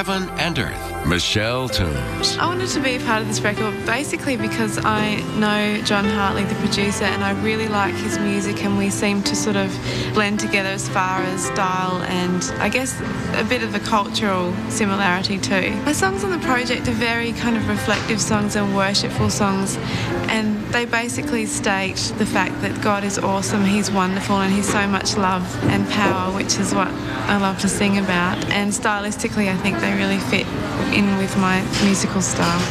Heaven and Earth, Michelle Toombs. I wanted to be a part of this record basically because I know John Hartley, the producer, and I really like his music, and we seem to sort of blend together as far as style and I guess a bit of a cultural similarity too. My songs on the project are very kind of reflective songs and worshipful songs, and they basically state the fact that God is awesome, He's wonderful, and He's so much love and power, which is what I love to sing about. And stylistically, I think they really fit in with my musical style.